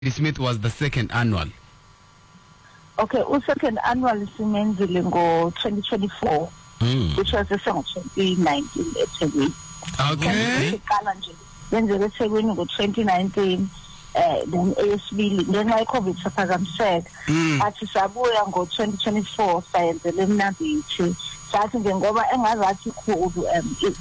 Smith was the second annual. Okay, second annual simenzile ngo-2024, which was the summer 2019 eThekwini. Okay. Siqala nje yenzeke eThekwini ngo-2019, then eyesibili ngenxa ye-COVID saphazamiseka. Athi sabuya ngo-2024 sayenzela eMnambithi. Sathi nje ngoba engazathi ikhulu